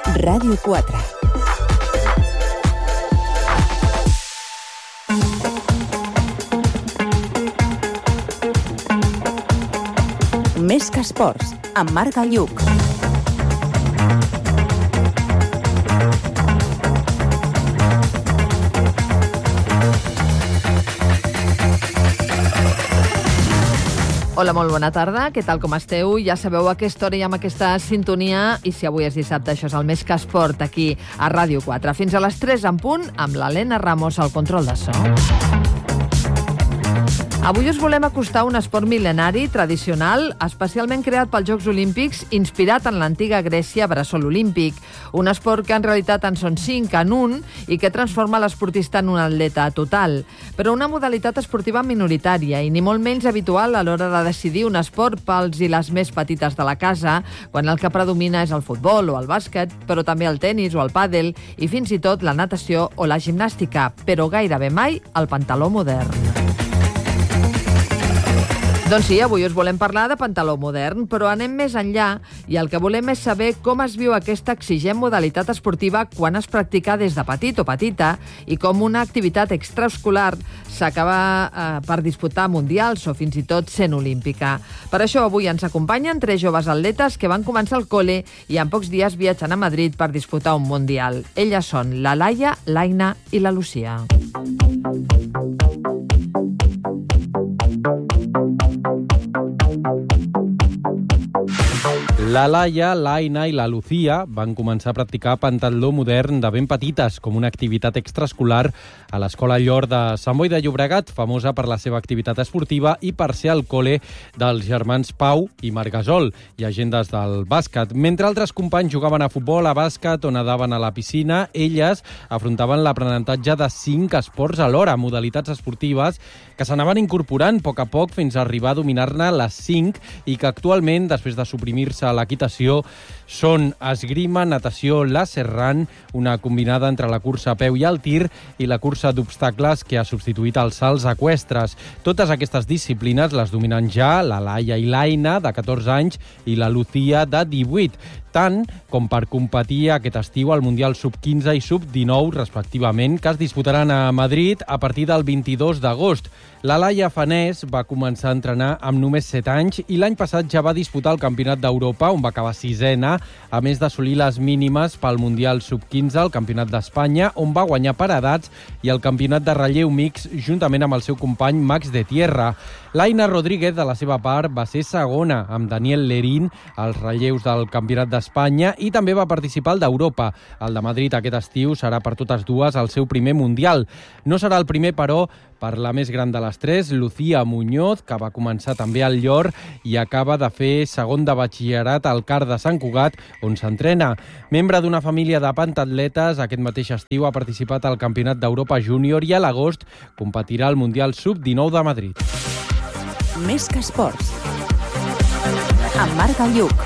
Ràdio 4. Més que esports, amb Marc Galluc. Hola, molt bona tarda. Què tal, com esteu? Ja sabeu a aquesta hora i amb aquesta sintonia, i si avui és dissabte, això és el Més que Esport, aquí a Ràdio 4. Fins a les 3 en punt, amb l'Helena Ramos al control de so. Avui us volem acostar un esport mil·lenari, tradicional, especialment creat pels Jocs Olímpics, inspirat en l'antiga Grècia, bressol olímpic. Un esport que en realitat en són 5 en un i que transforma l'esportista en un atleta total. Però una modalitat esportiva minoritària i ni molt menys habitual a l'hora de decidir un esport pels i les més petites de la casa, quan el que predomina és el futbol o el bàsquet, però també el tenis o el pàdel i fins i tot la natació o la gimnàstica, però gairebé mai el pantaló modern. Doncs sí, avui us volem parlar de pantaló modern, però anem més enllà i el que volem és saber com es viu aquesta exigent modalitat esportiva quan es practica des de petit o petita i com una activitat extraescolar s'acaba per disputar mundials o fins i tot sent olímpica. Per això avui ens acompanyen 3 joves atletes que van començar al col·le i en pocs dies viatgen a Madrid per disputar un mundial. Elles són la Laia, l'Aina i la Lucía. La Laia, l'Aina i la Lucía van començar a practicar pantaló modern de ben petites com una activitat extraescolar a l'Escola Llor de Sant Boi de Llobregat, famosa per la seva activitat esportiva i per ser el col·le dels germans Pau i Marc Gasol, llegendes del bàsquet. Mentre altres companys jugaven a futbol, a bàsquet o nadaven a la piscina, elles afrontaven l'aprenentatge de 5 esports alhora, modalitats esportives que s'anaven incorporant a poc fins a arribar a dominar-ne les 5 i que actualment, després de suprimir-se a l'equitació, són esgrima, natació, láser run, una combinada entre la cursa a peu i el tir i la cursa d'obstacles que ha substituït els salts eqüestres. Totes aquestes disciplines les dominen ja la Laia i l'Aina, de 14 anys, i la Lucía, de 18, tant com per competir aquest estiu al Mundial Sub-15 i Sub-19, respectivament, que es disputaran a Madrid a partir del 22 d'agost. La Laia Fanés va començar a entrenar amb només 7 anys i l'any passat ja va disputar el Campionat d'Europa, on va acabar 6ena, a més d'assolir les mínimes pel Mundial Sub-15, el Campionat d'Espanya, on va guanyar per edats, i el Campionat de relleu mix, juntament amb el seu company Max de Tierra. L'Aina Rodríguez, de la seva part, va ser segona amb Daniel Lerín als relleus del Campionat d'Espanya i també va participar al d'Europa. El de Madrid aquest estiu serà per totes dues el seu primer Mundial. No serà el primer, però, per la més gran de les 3, Lucía Muñoz, que va començar també al Llor i acaba de fer segon de batxillerat al CAR de Sant Cugat, on s'entrena. Membre d'una família de pentatletes, aquest mateix estiu ha participat al Campionat d'Europa Júnior i a l'agost competirà al Mundial Sub-19 de Madrid. Més que esports, amb Marc Galluc.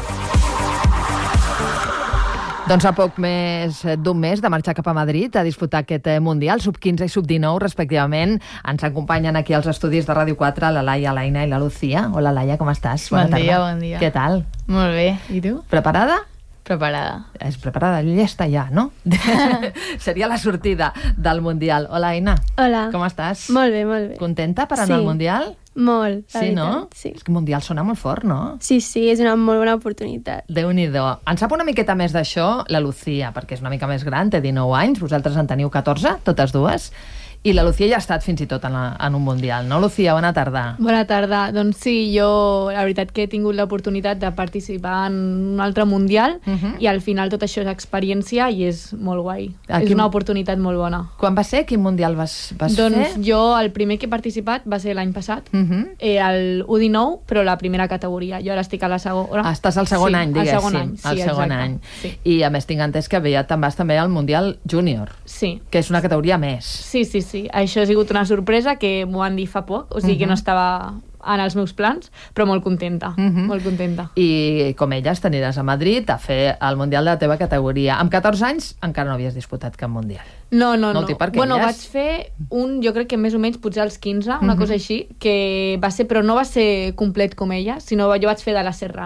Doncs a poc més d'un mes de marxar cap a Madrid a disputar aquest Mundial Sub-15 i Sub-19, respectivament. Ens acompanyen aquí als estudis de Ràdio 4 la Laia, l'Aina i la Lucía. Hola, Laia, com estàs? Bona tarda. Bon dia. Què tal? Molt bé. I tu? Preparada? Preparada. És preparada, llesta ja, no? Seria la sortida del Mundial. Hola, Aina. Hola. Com estàs? Molt bé, molt bé. Contenta per anar al Mundial? Molt, la sí, veritat, no? Sí. És que Mundial sona molt fort, no? Sí, és una molt bona oportunitat. Déu-n'hi-do. En sap una miqueta més d'això la Lucía, perquè és una mica més gran, té 19 anys, vosaltres en teniu 14, totes dues, i la Lucía ja ha estat fins i tot en un Mundial, no, Lucía? Bona tarda. Bona tarda. Doncs sí, jo la veritat que he tingut l'oportunitat de participar en un altre Mundial i al final tot això és experiència i és molt guai. És una oportunitat molt bona. Quan va ser? Quin Mundial vas fer? Doncs jo el primer que he participat va ser l'any passat, el U19, però la primera categoria. Jo ara estic a la segona. Estàs al segon any, diguéssim. Al segon any, sí, al segon any. Sí. I a més tinc entès que te'n vas també al Mundial Júnior. Sí. Que és una categoria més. Sí. Això ha sigut una sorpresa que m'ho han dit fa poc, o sigui que no estava en els meus plans, però molt contenta, molt contenta. I com elles t'aniràs a Madrid a fer el Mundial de la teva categoria. Amb 14 anys encara no havies disputat cap Mundial. No. Bueno, vaig fer jo crec que més o menys potser als 15, una cosa així, que va ser, però no va ser complet com ella, sinó jo vaig fer de la Serran,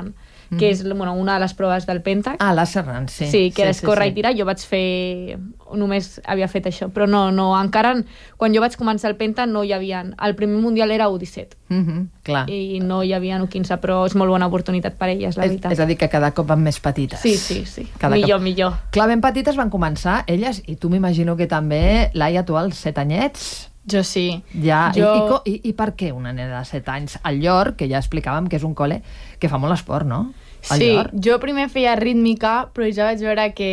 que és una de les proves del Pentac. Ah, l'As Serrans, sí. Sí, que és córrer i tirar. Jo vaig fer... Només havia fet això. Però no, encara... Quan jo vaig començar el Pentac no hi havia... El primer mundial era U17. Clar. I no hi havia U15, però és molt bona oportunitat per elles, la veritat. És a dir, que cada cop van més petites. Sí. Millor. Clar, ben petites van començar elles, i tu m'imagino que també, Laia, tu als 7 anyets... Jo sí. Ja, I per què una nena de 7 anys? Al Llor, que ja explicàvem que és un col·le que fa molt esport, no? Sí, jo primer feia rítmica, però ja vaig veure que...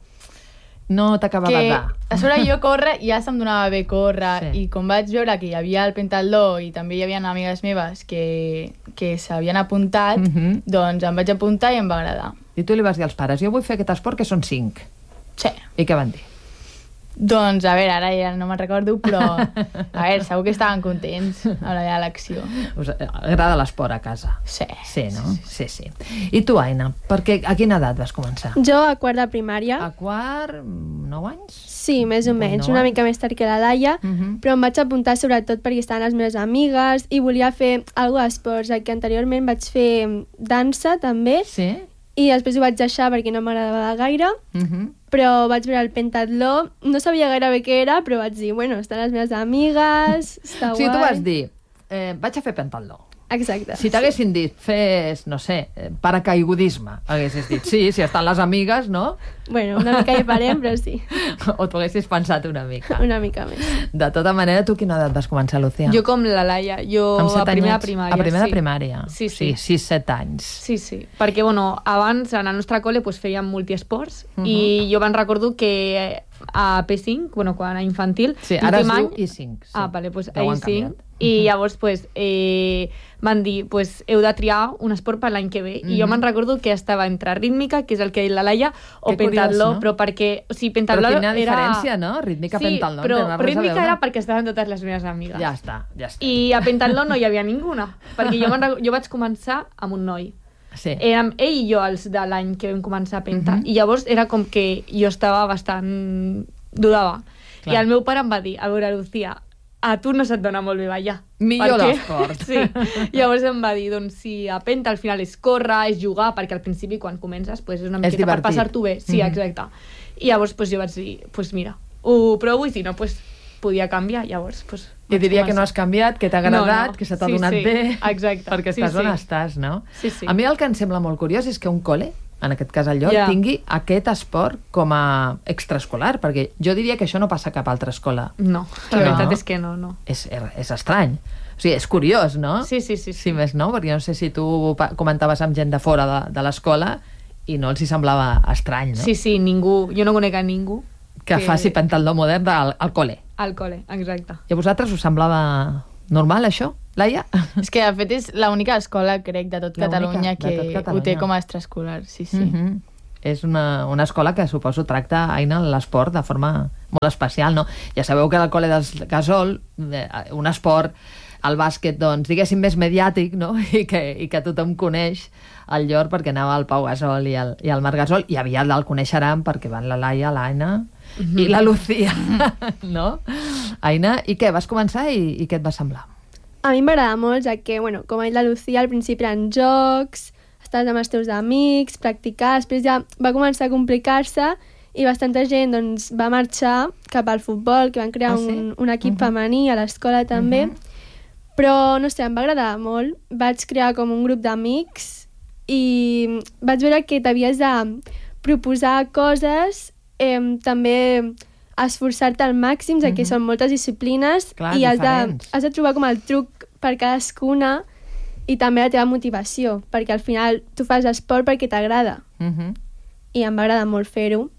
No t'acabava de... A sobre jo córrer, ja se'm donava bé córrer, i com vaig veure que hi havia el pentatló i també hi havia amigues meves que s'havien apuntat, doncs em vaig apuntar i em va agradar. I tu li vas dir als pares, jo vull fer aquest esport, que són 5. Sí. I què van dir? Doncs, a veure, ara ja no me'n recordo, però a veure, segur que estaven contents amb la meva elecció. Us agrada l'esport a casa? Sí. Sí, no? Sí. I tu, Aina, a quina edat vas començar? Jo a quart de primària. A quart, 9 anys? Sí, més o menys, una mica més tard que la Laia, però em vaig apuntar sobretot perquè estaven les meves amigues i volia fer alguna d'esports, que anteriorment vaig fer dansa també, i després ho vaig deixar perquè no m'agradava gaire, però vaig veure el pentatló, no sabia gaire bé què era, però vaig dir, bueno, estan les meves amigues, està guai. Sí, tu vas dir, vaig a fer pentatló. Exacte. Si t'haguessin dit, fes, no sé, paracaigudisme, haguessis dit, sí, si estan les amigues, no? Bueno, una mica hi farem, però sí. O t'ho haguessis pensat una mica. Una mica més. De tota manera, tu quina edat vas començar, Lucía? Jo com la Laia, a primer de primària. A primer de primària? Sí. 6-7 anys. Sí, perquè, abans, en el nostre col·le, fèiem multiesports, i jo me'n recordo que a P5, quan a infantil... Sí, ara es diu I5. Ah, vale, doncs a I5. I llavors van dir, heu de triar un esport per l'any que ve. I jo me'n recordo que estava entre rítmica, que és el que ha dit la Laia, o pentatló, però perquè... O sigui, pentatló era... Però quina diferència, no? Rítmica, pentatló. Sí, però rítmica era perquè estaven totes les meves amigues. Ja està. I a pentatló no hi havia ninguna, perquè jo vaig començar amb un noi. Sí. Érem ell i jo els de l'any que vam començar a penta, i llavors era com que jo estava bastant... dudava. I el meu pare em va dir, a veure, Lucía, a tu no se't dona molt bé ballar. Millor l'esport. Sí. Llavors em va dir, doncs si a penta al final és córrer, és jugar, perquè al principi quan comences és una miqueta per passar-t'ho bé. Sí, exacte. I llavors jo vaig dir, mira, ho provo i si no, podia canviar, llavors... I diria que no has canviat, que t'ha agradat, que se t'ha donat bé, perquè estàs on estàs, no? Sí. A mi el que em sembla molt curiós és que un col·le, en aquest cas al Llor, tingui aquest esport com a extraescolar, perquè jo diria que això no passa a cap altra escola. No, la veritat és que no. És estrany. O sigui, és curiós, no? Sí. Si més no, perquè no sé si tu comentaves amb gent de fora de l'escola i no els hi semblava estrany, no? Sí, ningú. Jo no conec a ningú que faci pentatló modern al col·le. Al col·le, exacte. I a vosaltres us semblava normal, això, Laia? És que, de fet, és l'única escola, crec, de tot Catalunya que ho té com a extraescolar, sí. És una escola que, suposo, tracta, Aina, l'esport de forma molt especial, no? Ja sabeu que al col·le del Gasol, un esport, el bàsquet, doncs, diguéssim, més mediàtic, no? I que tothom coneix al Llor perquè anava al Pau Gasol i al Marc Gasol, i aviat el coneixeran perquè van la Laia, l'Aina i la Lucía, no? Aina, i què? Vas començar i què et va semblar? A mi m'agrada molt, ja que, com ha dit la Lucía, al principi eren jocs, estaves amb els teus amics, practicar, després ja va començar a complicar-se i bastanta gent doncs, va marxar cap al futbol, que van crear un equip femení a l'escola també, però no sé, em va agradar molt. Vaig crear com un grup d'amics i vaig veure que t'havies de proposar coses, també esforçar-te al màxim, ja que són moltes disciplines. Clar, i has de trobar com el truc per cadascuna i també la teva motivació, perquè al final tu fas esport perquè t'agrada. I em va agradar molt fer-ho.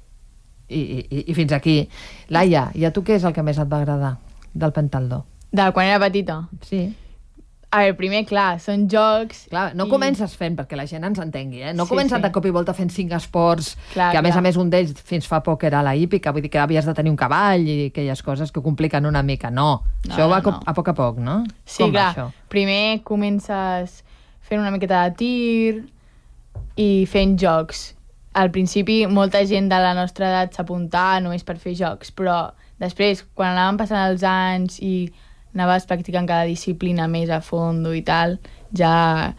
I fins aquí. Laia, i a tu què és el que més et va agradar del pentatló? De quan era petita? Sí. A veure, primer, clar, són jocs... Clar, no comences fent, perquè la gent ens entengui, No comences de cop i volta fent 5 esports, que a més a més un d'ells fins fa poc era la hípica, vull dir que havies de tenir un cavall i aquelles coses que ho compliquen una mica. No, això va a poc, no? Sí, clar, primer comences fent una miqueta de tir i fent jocs. Al principi molta gent de la nostra edat s'apuntava només per fer jocs, però després, quan anaven passant els anys i anaves practicant cada disciplina més a fondo i tal, ja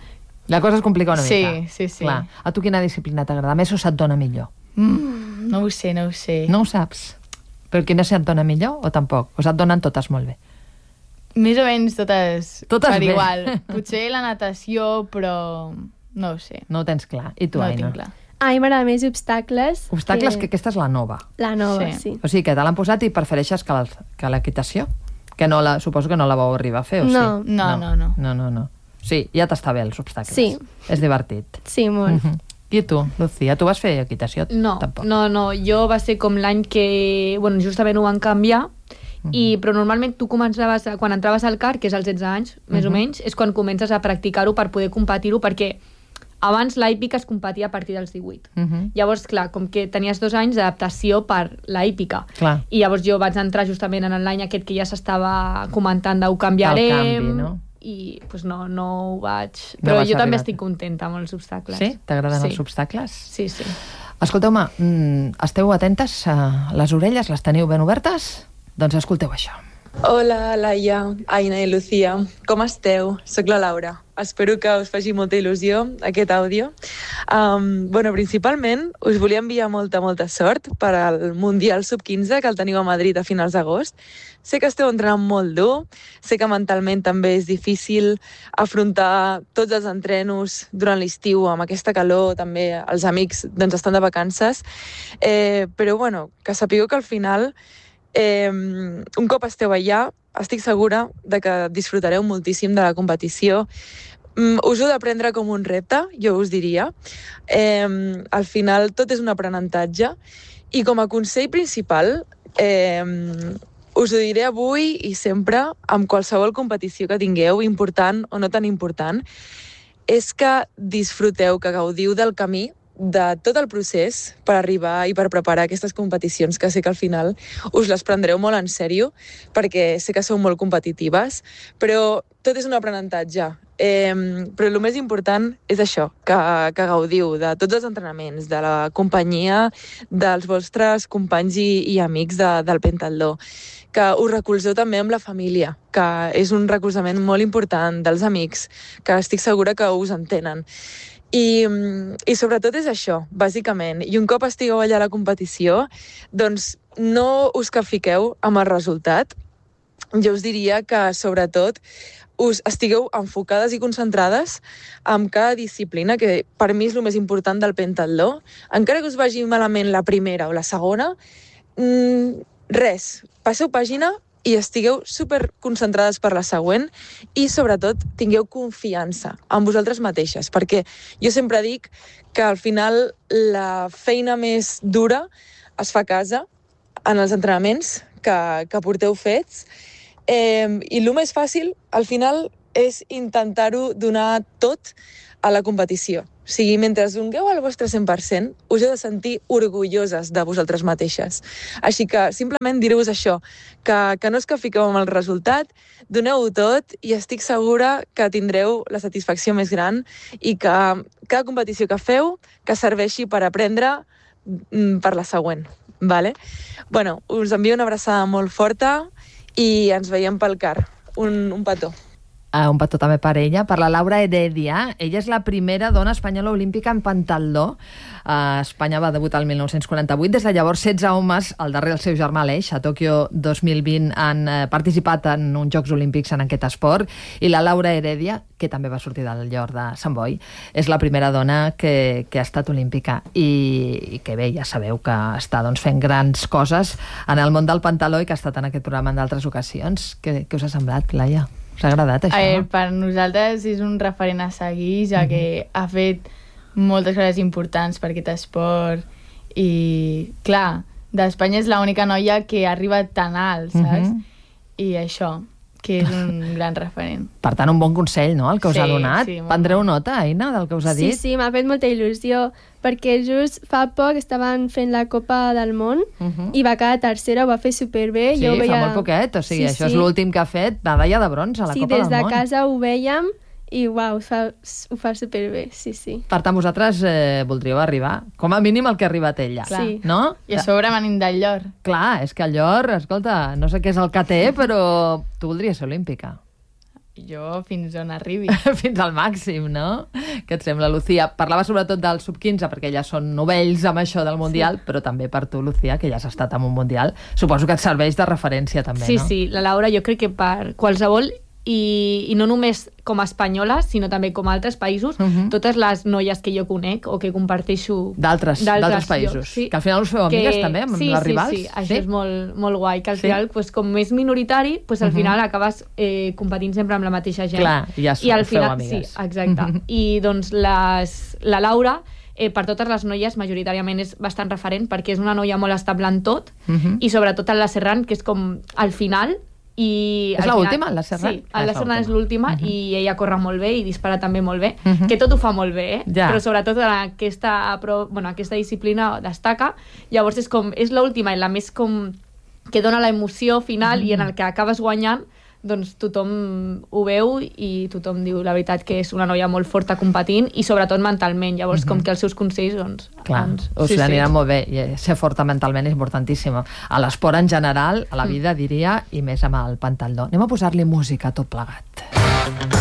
La cosa es complica una Sí, mica. sí, sí. Clar. A tu quina disciplina t'agrada més o se't dona millor? No ho sé. No ho saps? Però quina se't dona millor o tampoc? O se't donen totes molt bé? Més o menys totes Totes per bé. igual. Potser la natació, però no ho sé. No ho tens clar. I tu, No ho Aina? tinc clar. A mi m'agrada més obstacles. Obstacles, que aquesta és la nova. La nova, Sí. sí. O sigui, que te l'han posat i prefereixes que l'equitació? Que no suposo que no la vau arribar a fer, o No. sí? No. Sí, ja t'està bé, els obstacles. Sí. És divertit. Sí, molt. I tu, Lucía, tu vas fer equitació? No, Tampoc. no, jo va ser com l'any que, bueno, justament ho van canviar, però normalment tu començaves, quan entraves al CAR, que és als 16 anys, més o menys, és quan comences a practicar-ho per poder competir-ho, perquè abans la hípica es competia a partir dels 18. Llavors, clar, com que tenies 2 anys d'adaptació per la hípica. Clar. I llavors jo vaig entrar justament en l'any aquest que ja s'estava comentant d'ho canviarem. El canvi, no? I pues no ho vaig... No Però vas jo també arribar. estic contenta amb els obstacles. Sí? T'agraden Sí. els obstacles? Sí. Escolteu-me, esteu atentes a les orelles? Les teniu ben obertes? Doncs escolteu això. Hola, Laia, Aina i Lucía. Com esteu? Soc la Laura. Espero que us faci molta il·lusió aquest àudio. Principalment us volia enviar molta sort per al Mundial Sub-15, que el teniu a Madrid a finals d'agost. Sé que esteu entrenant molt dur, sé que mentalment també és difícil afrontar tots els entrenos durant l'estiu amb aquesta calor, també els amics estan de vacances, però que sapigueu que al final un cop esteu allà, estic segura de que disfrutareu moltíssim de la competició. Us ho he de prendre com un repte, jo us diria. Al final tot és un aprenentatge i com a consell principal us ho diré avui i sempre amb qualsevol competició que tingueu, important o no tan important, és que disfruteu, que gaudiu del camí, de tot el procés per arribar i per preparar aquestes competicions, que sé que al final us les prendreu molt en sèrio, perquè sé que sou molt competitives, però tot és un aprenentatge. Però el més important és això, que gaudiu de tots els entrenaments, de la companyia dels vostres companys i amics del Pentatló, que us recolzeu també amb la família, que és un recolzament molt important dels amics, que estic segura que us entenen. I sobretot és això, bàsicament. I un cop estigueu allà a la competició, doncs no us capfiqueu amb el resultat. Jo us diria que, sobretot, us estigueu enfocades i concentrades en cada disciplina, que per mi és el més important del pentatló. Encara que us vagi malament la primera o la segona, res, passeu pàgina i estigueu super concentrades per la següent i, sobretot, tingueu confiança en vosaltres mateixes, perquè jo sempre dic que al final la feina més dura es fa a casa, en els entrenaments que porteu fets, i el més fàcil, al final, és intentar-ho donar tot a la competició. O sigui, mentre dongueu el vostre 100%, us heu de sentir orgulloses de vosaltres mateixes. Així que, simplement direu-vos això, que no us capfiqueu amb el resultat, doneu-ho tot i estic segura que tindreu la satisfacció més gran i que cada competició que feu que serveixi per aprendre per la següent. Vale? Bueno, us envio una abraçada molt forta i ens veiem pel CAR. Un petó. Un petó també per ella, per la Laura Heredia. Ella és la primera dona espanyola olímpica en pentatló. Espanya va debutar el 1948. Des de llavors, 16 homes, al darrer del seu germà Aleix, a Tòquio 2020, han participat en uns Jocs Olímpics en aquest esport. I la Laura Heredia, que també va sortir del llor de Sant Boi, és la primera dona que ha estat olímpica. I que bé, ja sabeu que està fent grans coses en el món del pentatló i que ha estat en aquest programa en d'altres ocasions. Què us ha semblat, Laia? Us ha agradat, això? Per nosaltres és un referent a seguir, ja que ha fet moltes coses importants per aquest esport i, clar, d'Espanya és l'única noia que ha arribat tan alt, saps? I això, que és un gran referent. Per tant, un bon consell, no?, el que us ha donat. Sí, Prendreu nota, Aina, del que us ha dit? Sí, m'ha fet molta il·lusió, perquè just fa poc estaven fent la Copa del Món i va quedar tercera, ho va fer superbé. Sí, jo veia... fa molt poquet, o sigui, això és l'últim que ha fet, medalla de bronze a la Copa del Món. Sí, des de casa ho vèiem i uau, ho fa superbé, sí. Per tant, vosaltres voldríeu arribar, com a mínim el que ha arribat ella, sí. No? I a sobre venint del llor. Clar, és que el llor, escolta, no sé què és el que té, però tu voldries ser olímpica. Jo fins on arribi. Fins al màxim, no? Què et sembla, Lucía? Parlava sobretot del sub-15, perquè ja són novells amb això del Mundial, però també per tu, Lucía, que ja has estat en un Mundial. Suposo que et serveix de referència, també, no? Sí, la Laura jo crec que per qualsevol, i no només com a espanyola, sinó també com a altres països, totes les noies que jo conec o que comparteixo d'altres països, que al final us feu amigues també amb les rivals. Sí, això és molt guai, que al final, com és minoritari, al final acabes competint sempre amb la mateixa gent. Clar, ja feu amigues. Sí, exacte. I doncs la Laura, per totes les noies, majoritàriament és bastant referent, perquè és una noia molt estable en tot, i sobretot en la Serran, que és com al final. És l'última, la Serran? Sí, la Serran és l'última, i ella corre molt bé i dispara també molt bé, que tot ho fa molt bé, però sobretot en aquesta disciplina destaca. Llavors és l'última i la més que dona l'emoció final i en el que acabes guanyant, doncs tothom ho veu i tothom diu la veritat que és una noia molt forta competint i sobretot mentalment. Llavors com que els seus consells us aniran molt bé, i ser forta mentalment és importantíssim a l'esport en general, a la vida diria, i més amb el pantaló. Anem a posar-li música tot plegat.